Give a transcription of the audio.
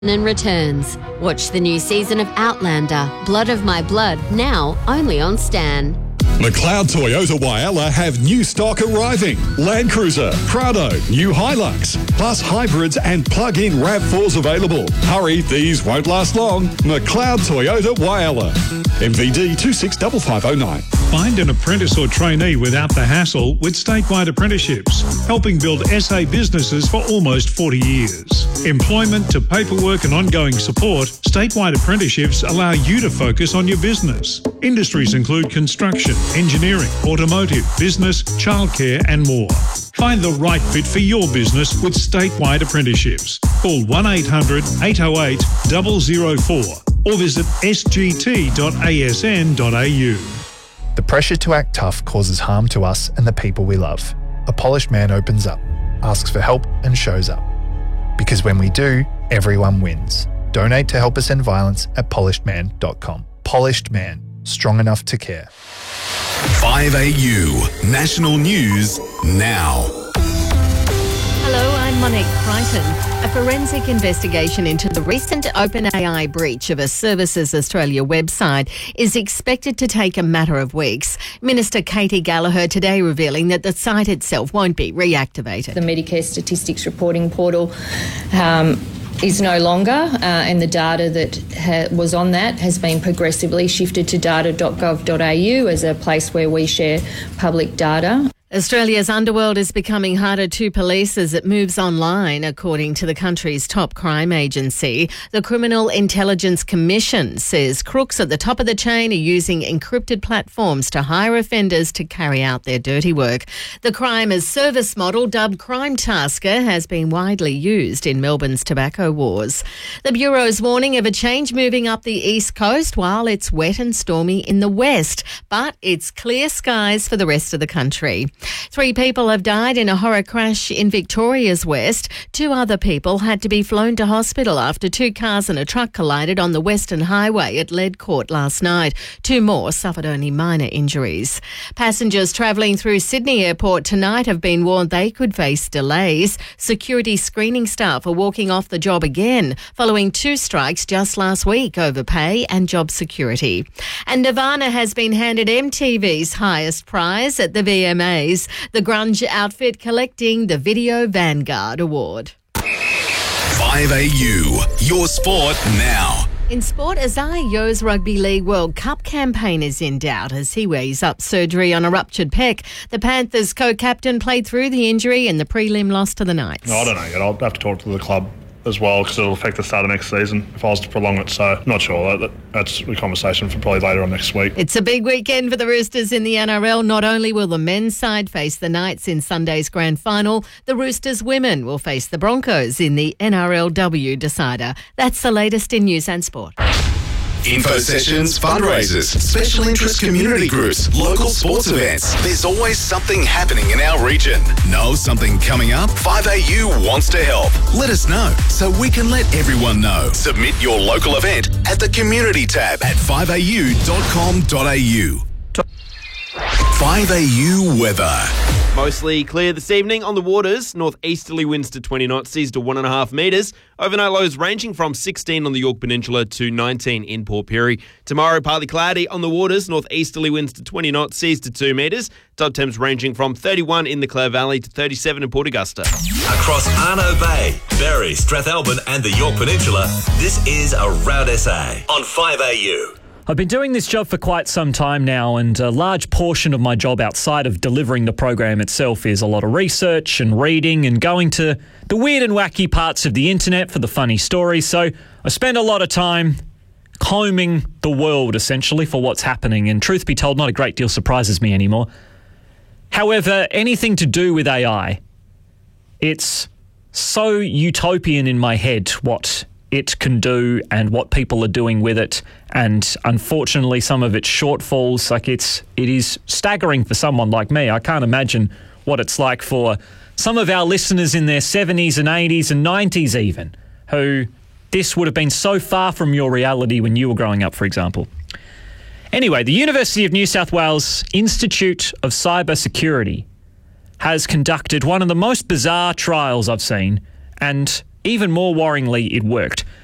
and returns. Watch the new season of Outlander, Blood of My Blood, now only on Stan. McLeod Toyota Whyalla have new stock arriving. Land Cruiser, Prado, new Hilux, plus hybrids and plug-in RAV4s available. Hurry, these won't last long. McLeod Toyota Whyalla. MVD 265509. Find an apprentice or trainee without the hassle with statewide apprenticeships, helping build SA businesses for almost 40 years. Employment to paperwork and ongoing support, statewide apprenticeships allow you to focus on your business. Industries include construction, engineering, automotive, business, childcare and more. Find the right fit for your business with statewide apprenticeships. Call 1800 808 004 or visit sgt.asn.au. The pressure to act tough causes harm to us and the people we love. A polished man opens up, asks for help and shows up. Because when we do, everyone wins. Donate to help us end violence at polishedman.com. Polished Man, strong enough to care. 5AU, national news now. Hello, I'm Monique Crichton. A forensic investigation into the recent OpenAI breach of a Services Australia website is expected to take a matter of weeks. Minister Katie Gallagher today revealing that the site itself won't be reactivated. The Medicare Statistics Reporting Portal is no longer, and the data that was on that has been progressively shifted to data.gov.au as a place where we share public data. Australia's underworld is becoming harder to police as it moves online, according to the country's top crime agency. The Criminal Intelligence Commission says crooks at the top of the chain are using encrypted platforms to hire offenders to carry out their dirty work. The crime as service model, dubbed Crime Tasker, has been widely used in Melbourne's tobacco wars. The Bureau's warning of a change moving up the east coast while it's wet and stormy in the west, but it's clear skies for the rest of the country. 3 people have died in a horror crash in Victoria's west. 2 other people had to be flown to hospital after 2 cars and a truck collided on the Western Highway at Ledcourt last night. 2 more suffered only minor injuries. Passengers travelling through Sydney Airport tonight have been warned they could face delays. Security screening staff are walking off the job again, following 2 strikes just last week over pay and job security. And Nirvana has been handed MTV's highest prize at the VMAs. The grunge outfit collecting the Video Vanguard Award. 5AU, your sport now. In sport, Isaiah Yo's Rugby League World Cup campaign is in doubt as he weighs up surgery on a ruptured pec. The Panthers co-captain played through the injury in the prelim loss to the Knights. I don't know yet. I'll have to talk to the club as well because it'll affect the start of next season if I was to prolong it. So not sure. That's a conversation for probably later on next week. It's a big weekend for the Roosters in the NRL. Not only will the men's side face the Knights in Sunday's grand final, the Roosters women will face the Broncos in the NRLW decider. That's the latest in news and sport. Info sessions, fundraisers, special interest community groups, local sports events. There's always something happening in our region. Know something coming up? 5AU wants to help. Let us know so we can let everyone know. Submit your local event at the community tab at 5au.com.au. 5AU weather. Mostly clear this evening on the waters. Northeasterly winds to 20 knots, seas to 1.5 metres. Overnight lows ranging from 16 on the Yorke Peninsula to 19 in Port Pirie. Tomorrow, partly cloudy on the waters. Northeasterly winds to 20 knots, seas to 2 metres. Top temps ranging from 31 in the Clare Valley to 37 in Port Augusta. Across Arno Bay, Berry, Strathalbyn and the Yorke Peninsula, this is Around SA on 5AU. I've been doing this job for quite some time now, and a large portion of my job outside of delivering the program itself is a lot of research and reading and going to the weird and wacky parts of the internet for the funny stories. So I spend a lot of time combing the world, essentially, for what's happening, and truth be told, not a great deal surprises me anymore. However, anything to do with AI, it's so utopian in my head what it can do and what people are doing with it, and unfortunately some of its shortfalls, like it is staggering for someone like me. I can't imagine what it's like for some of our listeners in their 70s and 80s and 90s even, who this would have been so far from your reality when you were growing up, for example. Anyway, the University of New South Wales Institute of Cyber Security has conducted one of the most bizarre trials I've seen, and even more worryingly, it worked.